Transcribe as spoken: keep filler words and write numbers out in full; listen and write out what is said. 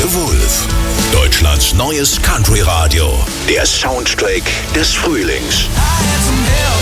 The Wolf. Deutschlands neues Country-Radio. Der Soundtrack des Frühlings. I had some help.